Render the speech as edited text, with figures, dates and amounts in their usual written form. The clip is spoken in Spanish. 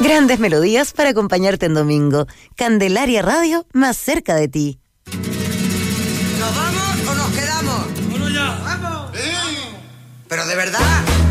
Grandes melodías para acompañarte en domingo. Candelaria Radio, más cerca de ti. ¿Nos vamos o nos quedamos? Bueno, ya. ¡Vamos! ¡Pero de verdad!